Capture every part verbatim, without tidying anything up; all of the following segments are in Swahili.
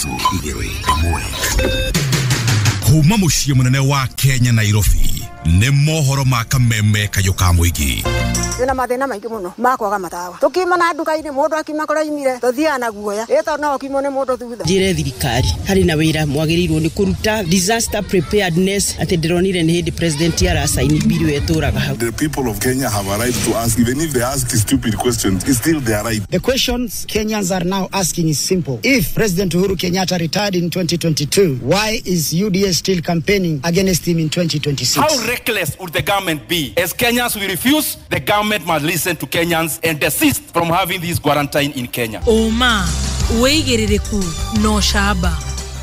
nusu igiri amwe. Kuma muciĩ munene wa Kenya Nairobi nĩ mohoro ma kameme kayuka muigi. Ina mathina maingi muno makwaga matawa. Tukima na nduka-ini mundu akima koraimire tuthia na guoya. Ito no kimo ne mundu thutha. Njire thirikari hari na wira mwagirirwo ni kuruta disaster preparedness ati ndironire ni hindi president ara sign bill yeturaga hau. The people of Kenya have a right to ask, even if they ask stupid questions, it's still their right. The questions Kenyans are now asking is simple. If President Uhuru Kenyatta retired in twenty twenty-two, why is U D A still campaigning against him in twenty twenty-six? How reckless would the government be? As Kenyans we refuse, the government must listen to Kenyans and desist from having this quarantine in Kenya. Oma, weigirireku no shaba.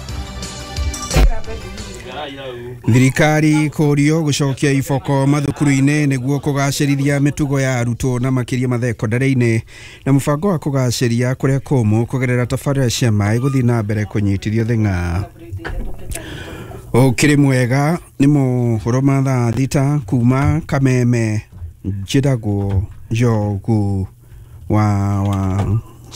Thirikari korio gucokia ifoko mathukuru-ine niguo kugacirithia mitugo ya arutwo na makiria mathekondarĩ-inĩ na mũbango wa kugacĩria kuria kũmũ kugerera tabarĩra cia maĩ gũthiĩ na mbere kũnyitithio thing'a. Ukiri mwega ni mohoro ma thaa thita kuma Kameme njĩragwo Njogu wa wa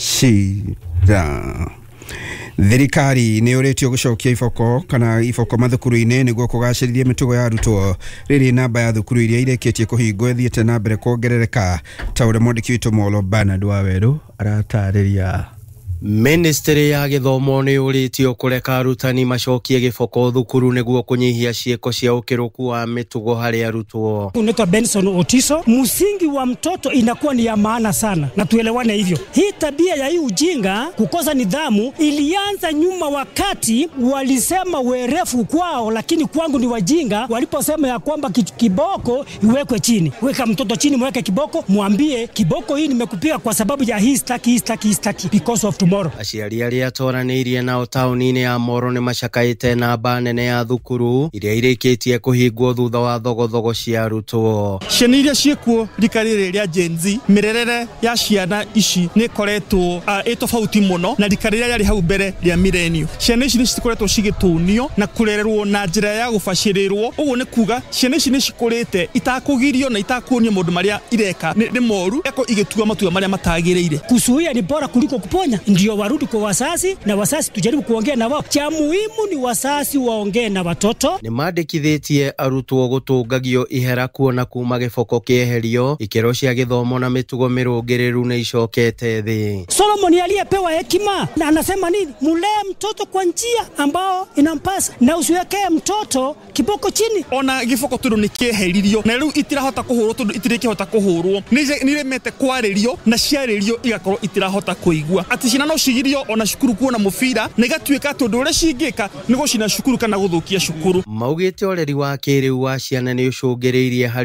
Shira. Thirikari nĩ ũrĩtio gũcokia ifoko kana ifoko mathukuru-inĩ nĩguo kũgacĩrithia mĩtugo ya arutwo rĩrĩ namba ya thukuru iria irĩkĩtie kũhingwo ĩthiĩte na mbere kuongerereka ta ũrĩa mwandĩki witũ Molo Bernard Waweru aratarĩria. Ministry ya gĩthomo nĩ ũrĩtio kũreka arutani macokie gĩboko thukuru nĩguo kũnyihia ciĩko cia ũkĩrũku wa mĩtugo harĩ arutwo. Unaitwa Benson Otiso. Msingi wa mtoto inakuwa ni ya maana sana na tuelewane hivyo. Hii tabia ya hii ujinga kukosa nidhamu ilianza nyuma wakati walisema werefu kwao, lakini kwangu ni wajinga waliposema ya kwamba kiboko iwekwe chini. Weka mtoto chini, mweke kiboko, mwambie kiboko hii nimekupiga kwa sababu ya hii staki hii staki hii staki because of tomorrow. Aciari arĩa atoranĩirie nao taũni-inĩ ya Moro nĩ macakaĩte namba nene ya thukuru iria irĩkĩtie kũhingwo thutha wa thogothogo cia arutwo. Ciana iria ciĩkuo rika rĩrĩ rĩa Gen Z, mĩrerere ya ciana ici nĩ ĩkoretwo ĩtofauti mũno na rika rĩrĩa rĩarĩ hau mbere rĩa millennium. Ciana ici nĩ cikoretwo cigĩtũnio na kũrererwo na njĩra ya gũbacĩrĩrwo. Ũguo nĩ kuga ciana ici nĩ cikũrĩte itakũgirio na itakuonio maũndũ marĩa ireka nĩ moru, eko igĩtua matua marĩa matagĩrĩire. Kuzuia ni bora kuliko kuponya. Ndio warudi kwa wasasi na wasasi tujaribu kuongea na wao. Cha muhimu ni wasasi waongee na watoto. Ni mandĩkithĩtie arutwo gũtũngagio ihera kuona kuma gĩboko kĩeherio, ikero cia gĩthomo na mĩtugo mĩrũngĩrĩru nĩ icokete thĩ. Solomon aliyepewa hekima na anasema nini? Mulee mtoto kwa njia ambao inampasa na usiwekee mtoto kiboko chini. Ona gĩboko tũrũ nĩ kĩeheririo na rĩu itirahota kũhũrwo tondũ itirĩkĩhota kũhũrwo. Nĩremete kwarĩrio na ciarĩrio igakorwo itirahota kũigua. Ati cina no cigirio ona cukuru kuona mũbira na igatuĩka tondũ ũrĩa cingĩka nĩ gũcina cukuru kana gũthũkia cukuru. Maugĩte ũreri wa kĩrĩu wa ciana nĩ ũcũngĩrĩirie